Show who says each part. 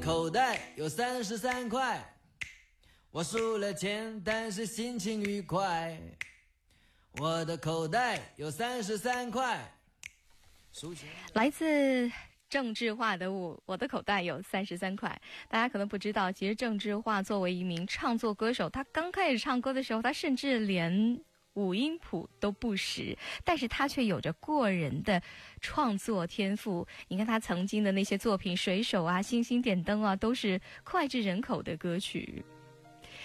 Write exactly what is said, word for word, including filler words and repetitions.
Speaker 1: 口袋有三十三块，我输了钱，但是心情愉快。我的口袋有三十三块，
Speaker 2: 来自郑智化的我我的口袋有三十三块。大家可能不知道，其实郑智化作为一名唱作歌手，他刚开始唱歌的时候，他甚至连五音谱都不识，但是他却有着过人的创作天赋。你看他曾经的那些作品，水手啊、星星点灯啊，都是脍炙人口的歌曲。